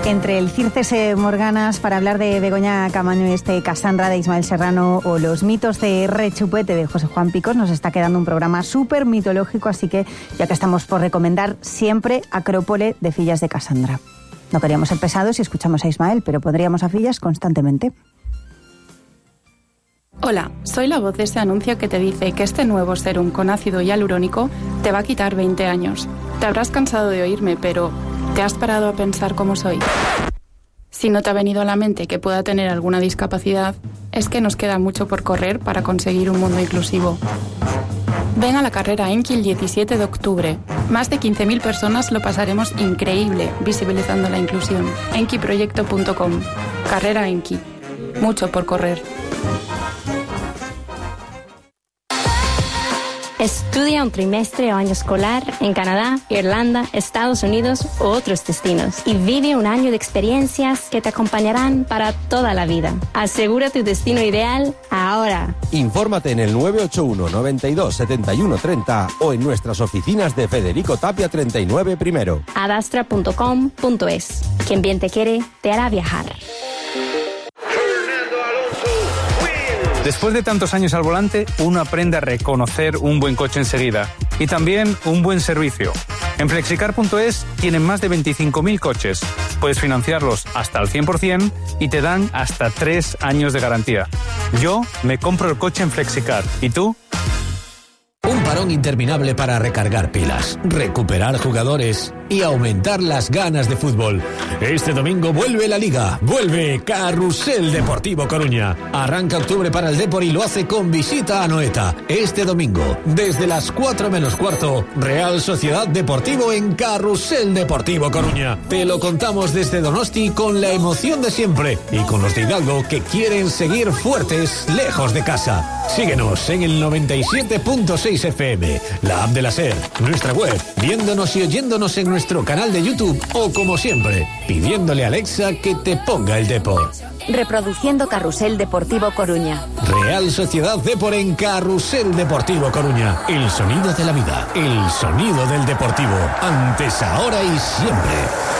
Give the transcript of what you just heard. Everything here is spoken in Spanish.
Entre el Circes Morganas para hablar de Begoña Camaño y Cassandra de Ismael Serrano o los mitos de Rechupete de José Juan Picos, nos está quedando un programa súper mitológico, así que ya que estamos por recomendar siempre Acrópole de Fillas de Cassandra. No queríamos ser pesados y escuchamos a Ismael, pero podríamos a Fillas constantemente. Hola, soy la voz de ese anuncio que te dice que este nuevo serum con ácido hialurónico te va a quitar 20 años. Te habrás cansado de oírme, pero ¿te has parado a pensar cómo soy? Si no te ha venido a la mente que pueda tener alguna discapacidad, es que nos queda mucho por correr para conseguir un mundo inclusivo. Ven a la carrera Enki el 17 de octubre. Más de 15.000 personas lo pasaremos increíble visibilizando la inclusión. enkiproyecto.com. Carrera Enki. Mucho por correr. Estudia un trimestre o año escolar en Canadá, Irlanda, Estados Unidos u otros destinos y vive un año de experiencias que te acompañarán para toda la vida. Asegura tu destino ideal ahora. Infórmate en el 981 92 71 30 o en nuestras oficinas de Federico Tapia 39 primero. adastra.com.es. Quien bien te quiere, te hará viajar. Después de tantos años al volante, uno aprende a reconocer un buen coche enseguida y también un buen servicio. En Flexicar.es tienen más de 25.000 coches. Puedes financiarlos hasta al 100% y te dan hasta 3 años de garantía. Yo me compro el coche en Flexicar. ¿Y tú? Un parón interminable para recargar pilas, recuperar jugadores y aumentar las ganas de fútbol. Este domingo vuelve la Liga, vuelve Carrusel Deportivo Coruña. Arranca octubre para el Depor y lo hace con visita a Anoeta. Este domingo, desde las 4 menos cuarto, Real Sociedad Deportivo en Carrusel Deportivo Coruña. Te lo contamos desde Donosti con la emoción de siempre y con los de Hidalgo que quieren seguir fuertes lejos de casa. Síguenos en el 97.6 FM, la app de la SER, nuestra web, viéndonos y oyéndonos en nuestro canal de YouTube o, como siempre, pidiéndole a Alexa que te ponga el Depor. Reproduciendo Carrusel Deportivo Coruña. Real Sociedad Depor en Carrusel Deportivo Coruña. El sonido de la vida, el sonido del deportivo. Antes, ahora y siempre.